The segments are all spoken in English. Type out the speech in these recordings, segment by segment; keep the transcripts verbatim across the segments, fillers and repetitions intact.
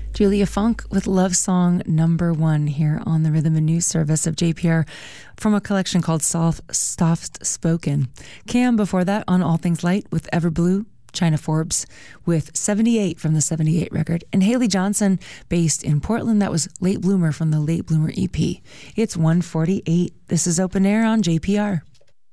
Julia Funk with Love Song Number One here on the Rhythm and News Service of J P R from a collection called Soft, Soft Spoken. Cam before that on All Things Light with Everblue, China Forbes with seventy-eight from the seventy-eight record, and Haley Johnson based in Portland. That was Late Bloomer from the Late Bloomer E P. It's one forty-eight. This is Open Air on J P R.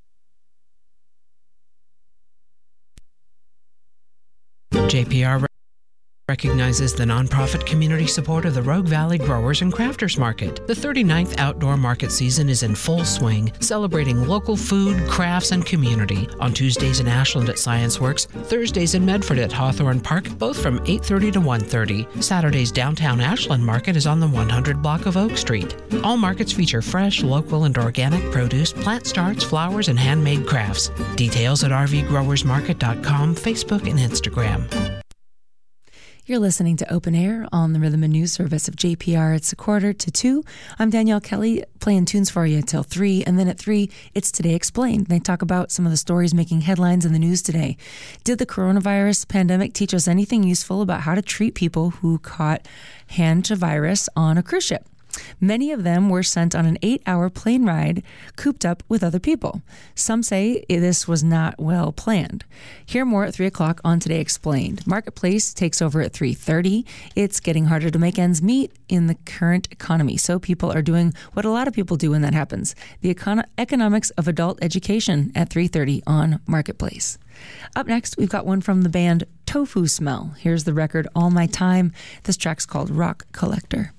J P R recognizes the nonprofit community support of the Rogue Valley Growers and Crafters Market. The thirty-ninth outdoor market season is in full swing, celebrating local food, crafts, and community. On Tuesdays in Ashland at Science Works, Thursdays in Medford at Hawthorne Park, both from eight thirty to one thirty. Saturdays downtown Ashland Market is on the one hundred block of Oak Street. All markets feature fresh, local, and organic produce, plant starts, flowers, and handmade crafts. Details at r v growers market dot com, Facebook, and Instagram. You're listening to Open Air on the Rhythm and News Service of J P R. It's a quarter to two. I'm Danielle Kelly, playing tunes for you until three. And then at three, it's Today Explained. They talk about some of the stories making headlines in the news today. Did the coronavirus pandemic teach us anything useful about how to treat people who caught hantavirus on a cruise ship? Many of them were sent on an eight-hour plane ride, cooped up with other people. Some say this was not well planned. Hear more at three o'clock on Today Explained. Marketplace takes over at three thirty. It's getting harder to make ends meet in the current economy, so people are doing what a lot of people do when that happens. The econ- economics of adult education at three thirty on Marketplace. Up next, we've got one from the band Tofu Smell. Here's the record All My Time. This track's called Rock Collector.